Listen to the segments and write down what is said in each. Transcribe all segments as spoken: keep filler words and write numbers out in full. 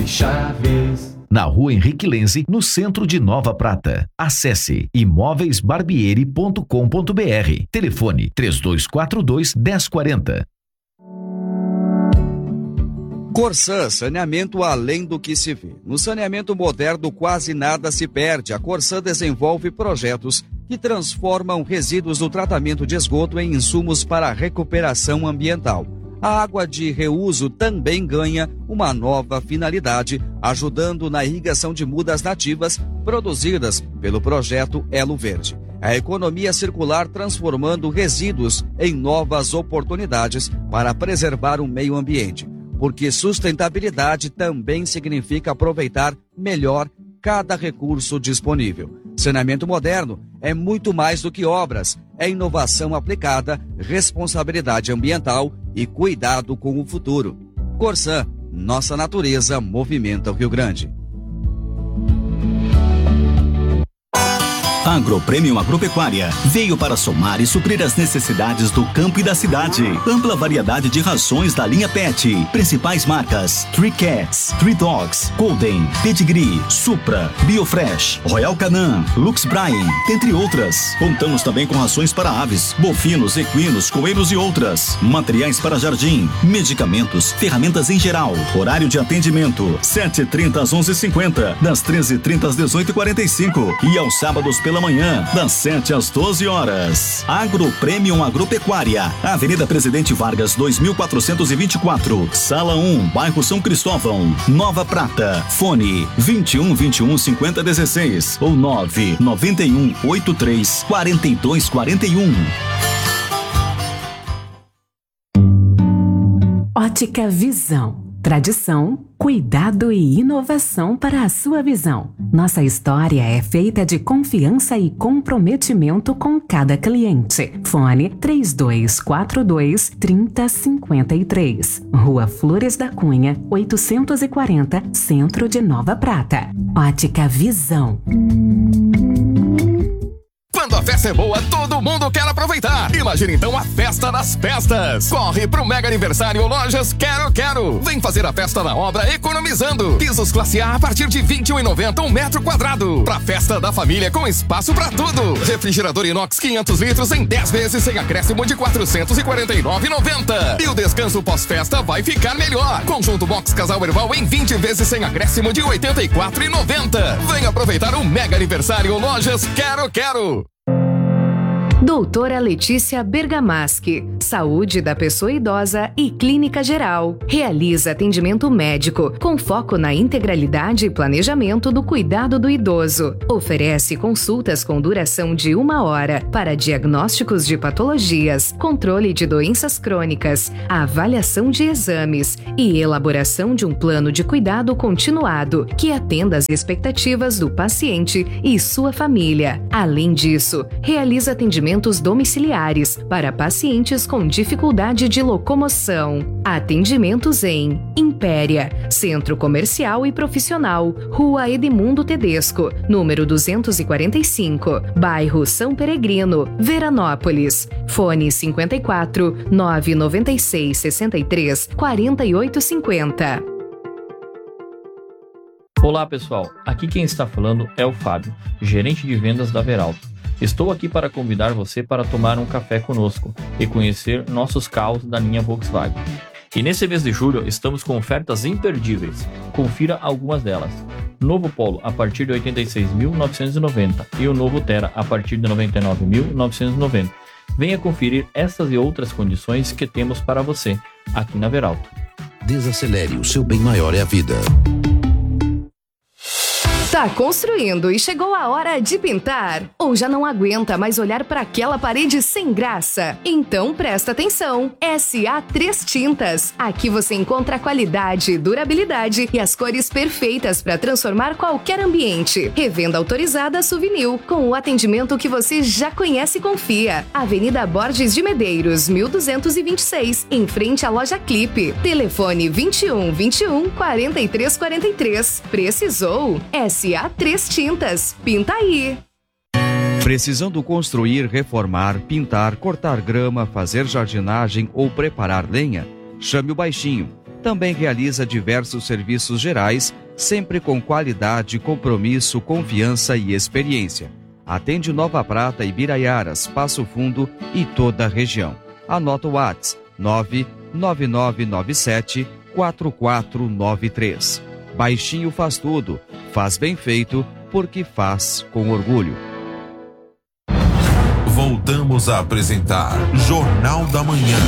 Chaves. Na Rua Henrique Lenze, no centro de Nova Prata. Acesse imóveis barbieri ponto com ponto br. Telefone três dois quatro dois, um zero quatro zero. Corsã, saneamento além do que se vê. No saneamento moderno quase nada se perde. A Corsã desenvolve projetos que transformam resíduos do tratamento de esgoto em insumos para a recuperação ambiental. A água de reuso também ganha uma nova finalidade, ajudando na irrigação de mudas nativas produzidas pelo projeto Elo Verde. A economia circular transformando resíduos em novas oportunidades para preservar o meio ambiente, porque sustentabilidade também significa aproveitar melhor cada recurso disponível. Saneamento moderno é muito mais do que obras, é inovação aplicada, responsabilidade ambiental e cuidado com o futuro. Corsã, nossa natureza movimenta o Rio Grande. Agropremium Agropecuária veio para somar e suprir as necessidades do campo e da cidade. Ampla variedade de rações da linha Pet. Principais marcas: Three Cats, Three Dogs, Golden, Pedigree, Supra, Biofresh, Royal Canin, Lux Brine, entre outras. Contamos também com rações para aves, bovinos, equinos, coelhos e outras. Materiais para jardim, medicamentos, ferramentas em geral. Horário de atendimento: sete e trinta às onze e cinquenta, das treze e trinta às dezoito e quarenta e cinco e aos sábados pela manhã, das sete às doze horas. Agropremium Agropecuária, Avenida Presidente Vargas, dois mil quatrocentos e vinte e quatro, Sala um, bairro São Cristóvão, Nova Prata. Fone vinte e um, vinte e um, cinquenta, dezesseis ou nove nove um, oito três, quatro dois quatro um. Ótica Visão. Tradição, cuidado e inovação para a sua visão. Nossa história é feita de confiança e comprometimento com cada cliente. Fone três dois quatro dois, três zero cinco três. Rua Flores da Cunha, oitocentos e quarenta, Centro de Nova Prata. Ótica Visão. Quando a festa é boa, todo mundo quer aproveitar. Imagina então a festa das festas. Corre pro Mega Aniversário Lojas Quero Quero. Vem fazer a festa na obra economizando. Pisos classe A a partir de vinte e um reais e noventa centavos um metro quadrado. Pra festa da família com espaço pra tudo. Refrigerador inox quinhentos litros em dez vezes sem acréscimo de quatrocentos e quarenta e nove reais e noventa centavos. E o descanso pós-festa vai ficar melhor. Conjunto box casal Erval em vinte vezes sem acréscimo de oitenta e quatro reais e noventa centavos. Vem aproveitar o Mega Aniversário Lojas Quero Quero. Doutora Letícia Bergamaschi, Saúde da Pessoa Idosa e Clínica Geral. Realiza atendimento médico com foco na integralidade e planejamento do cuidado do idoso. Oferece consultas com duração de uma hora para diagnósticos de patologias, controle de doenças crônicas, avaliação de exames e elaboração de um plano de cuidado continuado que atenda às expectativas do paciente e sua família. Além disso, realiza atendimento domiciliares para pacientes com dificuldade de locomoção. Atendimentos em Impéria, Centro Comercial e Profissional, Rua Edmundo Tedesco, número duzentos e quarenta e cinco, bairro São Peregrino, Veranópolis. Fone cinquenta e quatro, nove nove seis, sessenta e três, quarenta e oito cinquenta. Olá pessoal, aqui quem está falando é o Fábio, gerente de vendas da Veralto. Estou aqui para convidar você para tomar um café conosco e conhecer nossos carros da linha Volkswagen. E nesse mês de julho estamos com ofertas imperdíveis. Confira algumas delas. Novo Polo a partir de oitenta e seis mil novecentos e noventa e o novo Terra a partir de noventa e nove mil novecentos e noventa. Venha conferir essas e outras condições que temos para você aqui na Veralto. Desacelere, o seu bem maior é a vida. Tá construindo e chegou a hora de pintar? Ou já não aguenta mais olhar para aquela parede sem graça? Então presta atenção! S A três Tintas. Aqui você encontra qualidade, durabilidade e as cores perfeitas para transformar qualquer ambiente. Revenda autorizada Souvenir, com o atendimento que você já conhece e confia. Avenida Borges de Medeiros, mil duzentos e vinte e seis, em frente à loja Clipe. Telefone vinte e um, vinte e um, quarenta e três, quarenta e três. Precisou? S A três Tintas. Pinta aí! Precisando construir, reformar, pintar, cortar grama, fazer jardinagem ou preparar lenha? Chame o Baixinho. Também realiza diversos serviços gerais, sempre com qualidade, compromisso, confiança e experiência. Atende Nova Prata, Ibiraiaras, Passo Fundo e toda a região. Anota o WhatsApp nove nove nove nove sete quatro quatro nove três. Baixinho faz tudo, faz bem feito, porque faz com orgulho. Voltamos a apresentar Jornal da Manhã.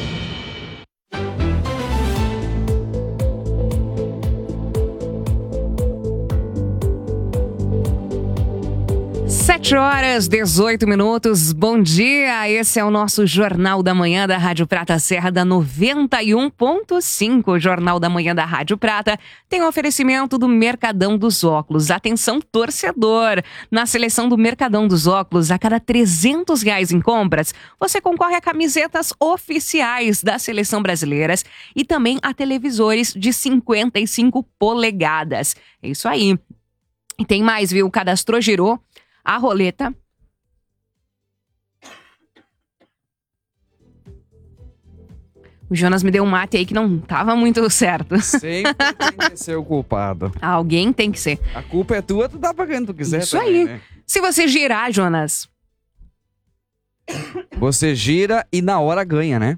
sete horas, dezoito minutos. Bom dia, esse é o nosso Jornal da Manhã da Rádio Prata Serra da noventa e um ponto cinco. O Jornal da Manhã da Rádio Prata tem um oferecimento do Mercadão dos Óculos. Atenção, torcedor! Na seleção do Mercadão dos Óculos, a cada trezentos reais em compras, você concorre a camisetas oficiais da Seleção Brasileira e também a televisores de cinquenta e cinco polegadas. É isso aí. E tem mais, viu? O cadastro girou. A roleta. O Jonas me deu um mate aí que não tava muito certo. Sempre tem que ser o culpado. Alguém tem que ser. A culpa é tua, tu dá pra quem tu quiser. Isso também, aí. Né? Se você girar, Jonas. Você gira e na hora ganha, né?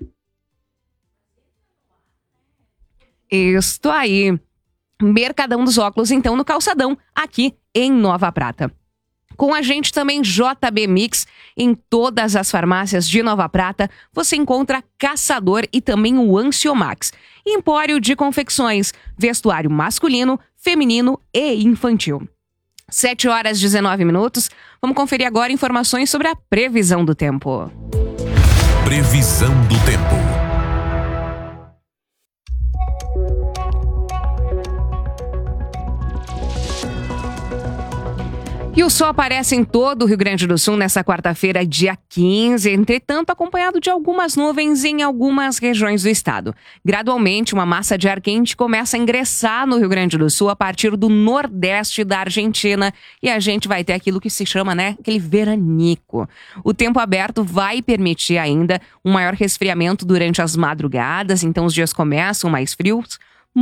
Isto aí. Mercadão dos Óculos, então, no Calçadão, aqui em Nova Prata. Com a gente também J B Mix, em todas as farmácias de Nova Prata, você encontra Caçador e também o Anciomax. Empório de confecções, vestuário masculino, feminino e infantil. sete horas e dezenove minutos, vamos conferir agora informações sobre a previsão do tempo. Previsão do tempo. E o sol aparece em todo o Rio Grande do Sul nessa quarta-feira, dia quinze, entretanto acompanhado de algumas nuvens em algumas regiões do estado. Gradualmente, uma massa de ar quente começa a ingressar no Rio Grande do Sul a partir do nordeste da Argentina e a gente vai ter aquilo que se chama, né, aquele veranico. O tempo aberto vai permitir ainda um maior resfriamento durante as madrugadas, então os dias começam mais frios,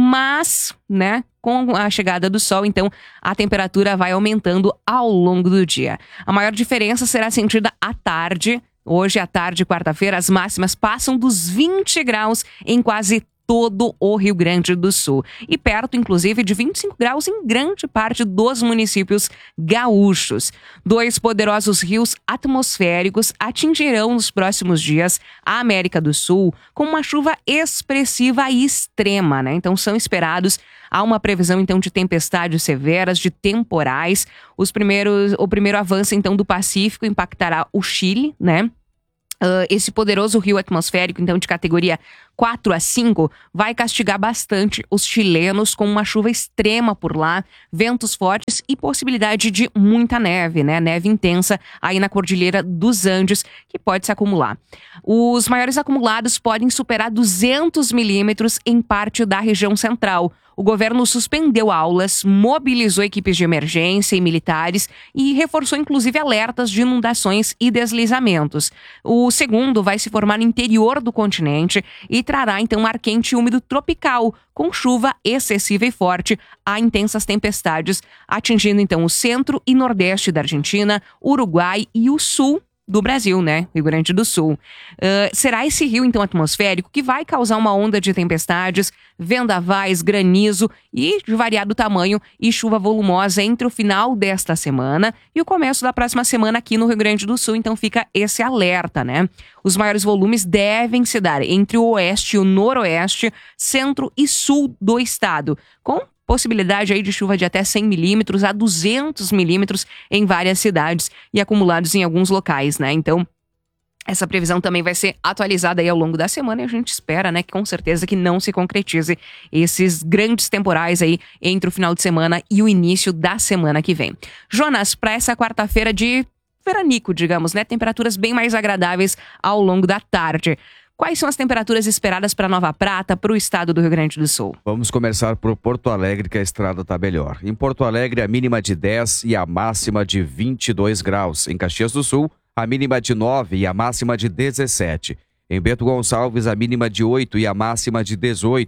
mas, né, com a chegada do sol, então, a temperatura vai aumentando ao longo do dia. A maior diferença será sentida à tarde. Hoje, à tarde, quarta-feira, as máximas passam dos vinte graus em quase todo o Rio Grande do Sul. E perto, inclusive, de vinte e cinco graus em grande parte dos municípios gaúchos. Dois poderosos rios atmosféricos atingirão nos próximos dias a América do Sul com uma chuva expressiva e extrema, né? Então, são esperados, há uma previsão, então, de tempestades severas, de temporais. Os primeiros, o primeiro avanço, então, do Pacífico impactará o Chile, né? Uh, esse poderoso rio atmosférico, então, de categoria quatro a cinco, vai castigar bastante os chilenos com uma chuva extrema por lá, ventos fortes e possibilidade de muita neve, né? Neve intensa aí na Cordilheira dos Andes, que pode se acumular. Os maiores acumulados podem superar duzentos milímetros em parte da região central. O governo suspendeu aulas, mobilizou equipes de emergência e militares e reforçou inclusive alertas de inundações e deslizamentos. O segundo vai se formar no interior do continente e trará então um ar quente e úmido tropical, com chuva excessiva e forte a intensas tempestades, atingindo então o centro e nordeste da Argentina, Uruguai e o sul do Brasil, né? Rio Grande do Sul. Uh, será esse rio, então, atmosférico que vai causar uma onda de tempestades, vendavais, granizo e de variado tamanho e chuva volumosa entre o final desta semana e o começo da próxima semana aqui no Rio Grande do Sul. Então fica esse alerta, né? Os maiores volumes devem se dar entre o oeste e o noroeste, centro e sul do estado, com possibilidade aí de chuva de até cem milímetros a duzentos milímetros em várias cidades e acumulados em alguns locais, né? Então, essa previsão também vai ser atualizada aí ao longo da semana e a gente espera, né, que com certeza que não se concretize esses grandes temporais aí entre o final de semana e o início da semana que vem. Jonas, para essa quarta-feira de veranico, digamos, né? Temperaturas bem mais agradáveis ao longo da tarde. Quais são as temperaturas esperadas para Nova Prata, para o estado do Rio Grande do Sul? Vamos começar por Porto Alegre, que a estrada está melhor. Em Porto Alegre, a mínima de dez e a máxima de vinte e dois graus. Em Caxias do Sul, a mínima de nove e a máxima de dezessete. Em Bento Gonçalves, a mínima de oito e a máxima de dezoito.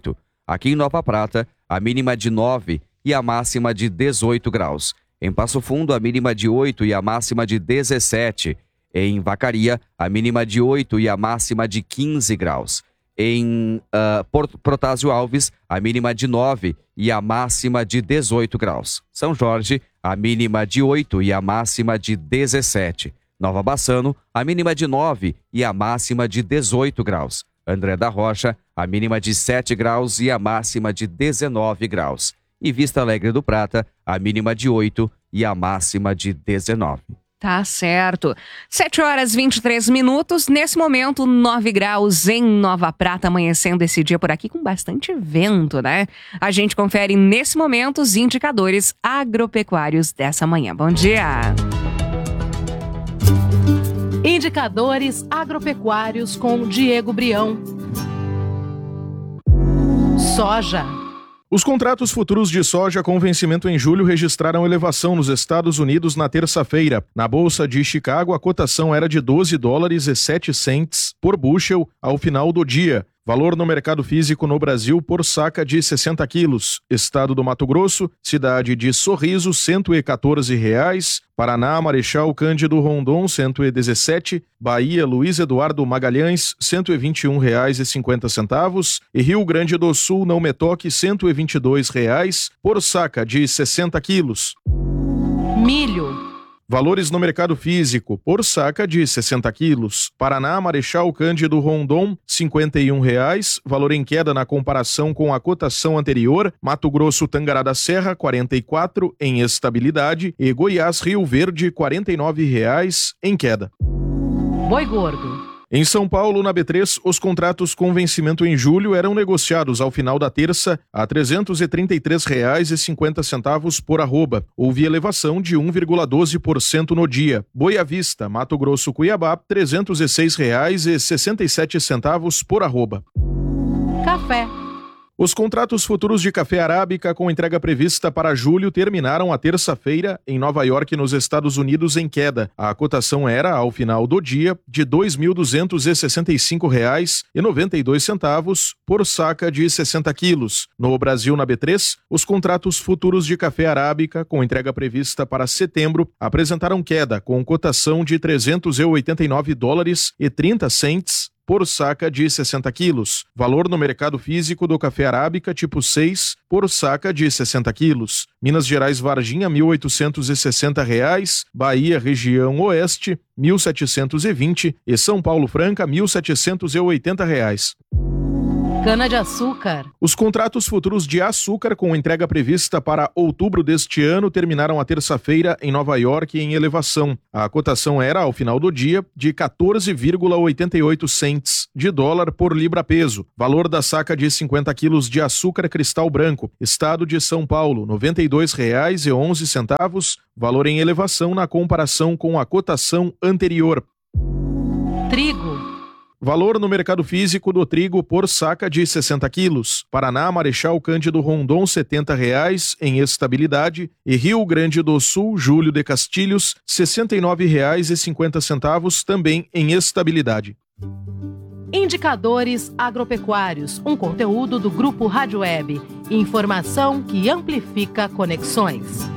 Aqui em Nova Prata, a mínima de nove e a máxima de dezoito graus. Em Passo Fundo, a mínima de oito e a máxima de dezessete. Em Vacaria, a mínima de oito e a máxima de quinze graus. Em uh, Protásio Alves, a mínima de nove e a máxima de dezoito graus. São Jorge, a mínima de oito e a máxima de dezessete. Nova Bassano, a mínima de nove e a máxima de dezoito graus. André da Rocha, a mínima de sete graus e a máxima de dezenove graus. E Vista Alegre do Prata, a mínima de oito e a máxima de dezenove. Tá certo. sete horas e vinte e três minutos. Nesse momento, nove graus em Nova Prata, amanhecendo esse dia por aqui com bastante vento, né? A gente confere nesse momento os indicadores agropecuários dessa manhã. Bom dia! Indicadores agropecuários com Diego Brião. Soja. Os contratos futuros de soja com vencimento em julho registraram elevação nos Estados Unidos na terça-feira. Na Bolsa de Chicago, a cotação era de doze dólares e sete centes por bushel ao final do dia. Valor no mercado físico no Brasil por saca de sessenta quilos. Estado do Mato Grosso, cidade de Sorriso, cento e quatorze reais. Paraná, Marechal Cândido Rondon, cento e dezessete. Bahia, Luiz Eduardo Magalhães, cento e vinte e um reais e cinquenta centavos. E Rio Grande do Sul, Não Me Toque, cento e vinte e dois reais por saca de sessenta quilos. Milho. Valores no mercado físico, por saca de sessenta quilos. Paraná, Marechal Cândido Rondon, cinquenta e um reais, valor em queda na comparação com a cotação anterior. Mato Grosso, Tangará da Serra, quarenta e quatro, em estabilidade. E Goiás, Rio Verde, quarenta e nove reais, em queda. Boi gordo. Em São Paulo, na B três, os contratos com vencimento em julho eram negociados ao final da terça a trezentos e trinta e três reais e cinquenta centavos por arroba. Houve elevação de um vírgula doze por cento no dia. Boi à vista, Mato Grosso, Cuiabá, trezentos e seis reais e sessenta e sete centavos por arroba. Café. Os contratos futuros de café arábica com entrega prevista para julho terminaram a terça-feira em Nova York, nos Estados Unidos, em queda. A cotação era, ao final do dia, de dois mil duzentos e sessenta e cinco reais e noventa e dois centavos por saca de sessenta quilos. No Brasil, na B três, os contratos futuros de café arábica com entrega prevista para setembro apresentaram queda, com cotação de trezentos e oitenta e nove dólares e trinta centes por saca de sessenta quilos. Valor no mercado físico do café arábica tipo seis por saca de sessenta quilos. Minas Gerais, Varginha, mil oitocentos e sessenta reais. Bahia, região oeste, mil setecentos e vinte. E São Paulo, Franca, mil setecentos e oitenta reais. Cana-de-açúcar. Os contratos futuros de açúcar com entrega prevista para outubro deste ano terminaram a terça-feira em Nova York em elevação. A cotação era, ao final do dia, de quatorze vírgula oitenta e oito centes de dólar por libra-peso. Valor da saca de cinquenta quilos de açúcar cristal branco, estado de São Paulo, noventa e dois reais e onze centavos. Valor em elevação na comparação com a cotação anterior. Trigo. Valor no mercado físico do trigo por saca de sessenta quilos. Paraná, Marechal Cândido Rondon, setenta reais em estabilidade. E Rio Grande do Sul, Júlio de Castilhos, sessenta e nove reais e cinquenta centavos, também em estabilidade. Indicadores agropecuários, um conteúdo do Grupo Rádio Web. Informação que amplifica conexões.